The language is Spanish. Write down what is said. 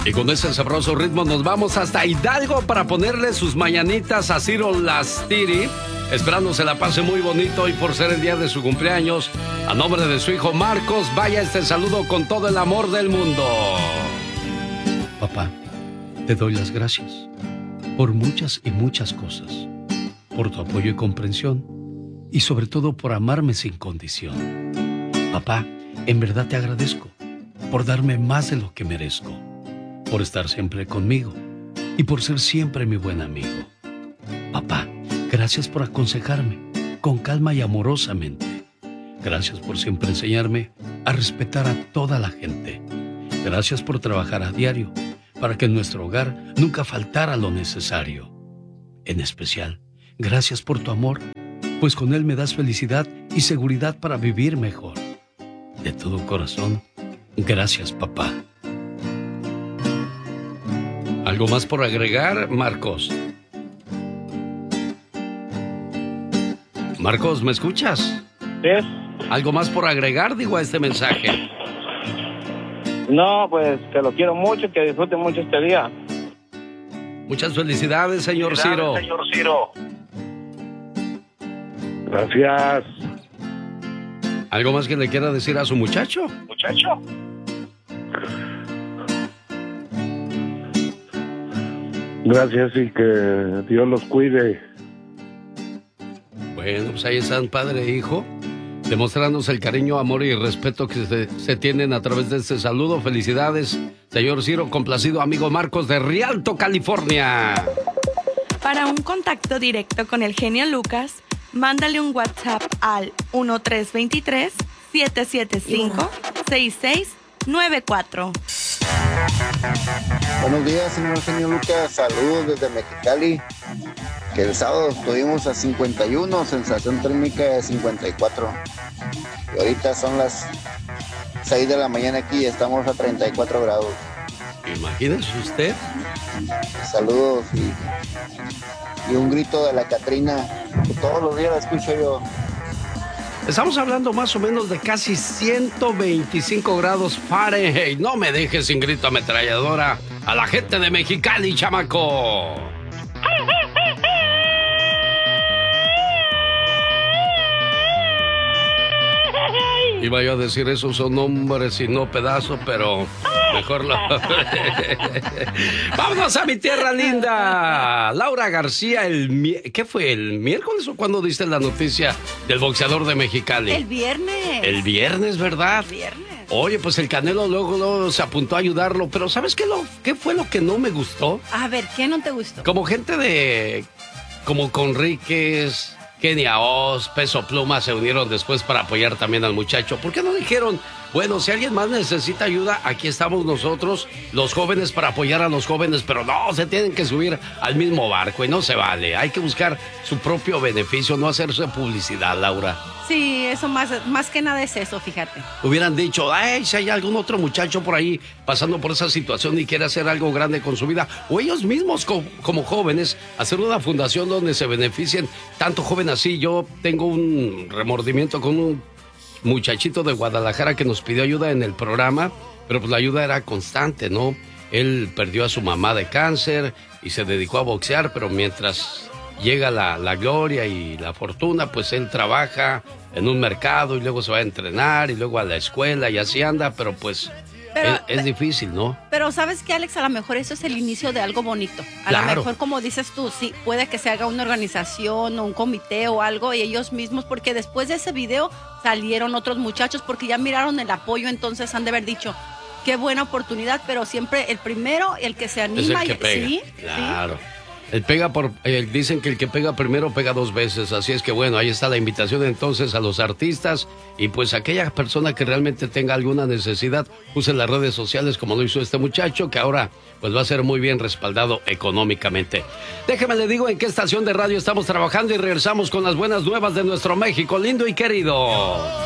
Y con ese sabroso ritmo nos vamos hasta Hidalgo para ponerle sus mañanitas a Ciro Lastiri, esperando se la pase muy bonito y por ser el día de su cumpleaños, a nombre de su hijo Marcos, vaya este saludo con todo el amor del mundo. Papá, te doy las gracias por muchas y muchas cosas, por tu apoyo y comprensión y sobre todo por amarme sin condición. Papá, en verdad te agradezco por darme más de lo que merezco, por estar siempre conmigo y por ser siempre mi buen amigo. Papá, gracias por aconsejarme con calma y amorosamente. Gracias por siempre enseñarme a respetar a toda la gente. Gracias por trabajar a diario para que en nuestro hogar nunca faltara lo necesario. En especial, gracias por tu amor, pues con él me das felicidad y seguridad para vivir mejor. De todo corazón, gracias, papá. ¿Algo más por agregar, Marcos? Marcos, ¿me escuchas? Sí. ¿Algo más por agregar, digo, a este mensaje? No, pues que lo quiero mucho, que disfrute mucho este día. Muchas felicidades, señor Ciro. Gracias. ¿Algo más que le quiera decir a su muchacho? Gracias y que Dios los cuide. Bueno, pues ahí están padre e hijo, demostrándose el cariño, amor y respeto que se tienen a través de este saludo. Felicidades, señor Ciro, complacido amigo Marcos de Rialto, California. Para un contacto directo con el genio Lucas, mándale un WhatsApp al 1323-775-6694. Buenos días, señor genio Lucas. Saludos desde Mexicali. Que el sábado estuvimos a 51, sensación térmica de 54. Y ahorita son las 6 de la mañana aquí y estamos a 34 grados. Imagínese usted. Saludos y un grito de la Catrina, que todos los días la escucho yo. Estamos hablando más o menos de casi 125 grados Fahrenheit. No me dejes sin grito ametralladora a la gente de Mexicali, chamaco. Iba yo a decir esos son hombres y no pedazos, pero mejor lo... ¡Vámonos a mi tierra linda! Laura García, ¿qué fue? ¿El miércoles o cuándo diste la noticia del boxeador de Mexicali? El viernes. El viernes, ¿verdad? El viernes. Oye, pues el Canelo luego se apuntó a ayudarlo, pero ¿sabes qué fue lo que no me gustó? A ver, ¿qué no te gustó? Como gente como Conríquez, Kenia Oz, Peso Pluma se unieron después para apoyar también al muchacho. ¿Por qué no dijeron, bueno, si alguien más necesita ayuda, aquí estamos nosotros, los jóvenes, para apoyar a los jóvenes? Pero no, se tienen que subir al mismo barco y no se vale. Hay que buscar su propio beneficio, no hacerse publicidad, Laura. Sí, eso más que nada es eso, fíjate. Hubieran dicho, ay, si hay algún otro muchacho por ahí pasando por esa situación y quiere hacer algo grande con su vida, o ellos mismos como jóvenes, hacer una fundación donde se beneficien tanto joven así. Yo tengo un remordimiento con un muchachito de Guadalajara que nos pidió ayuda en el programa, pero pues la ayuda era constante, ¿no? Él perdió a su mamá de cáncer y se dedicó a boxear, pero mientras llega la gloria y la fortuna, pues él trabaja en un mercado y luego se va a entrenar y luego a la escuela y así anda, pero pues es difícil, ¿no? Pero ¿sabes qué, Alex? A lo mejor eso es el inicio de algo bonito. A lo mejor, como dices tú, sí, puede que se haga una organización o un comité o algo y ellos mismos, porque después de ese video salieron otros muchachos porque ya miraron el apoyo, entonces han de haber dicho, qué buena oportunidad, pero siempre el primero, el que se anima. Es el que pega. ¿Sí? Claro. Dicen que el que pega primero pega dos veces, así es que bueno, ahí está la invitación entonces a los artistas y pues aquella persona que realmente tenga alguna necesidad, use las redes sociales como lo hizo este muchacho, que ahora pues va a ser muy bien respaldado económicamente. Déjeme le digo en qué estación de radio estamos trabajando y regresamos con las buenas nuevas de nuestro México lindo y querido.